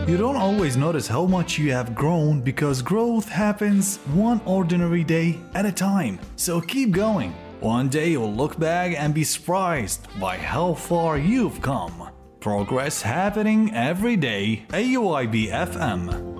You don't always notice how much you have grown because growth happens one ordinary day at a time. So keep going. One day you'll look back and be surprised by how far you've come. Progress happening every day. AUIB FM.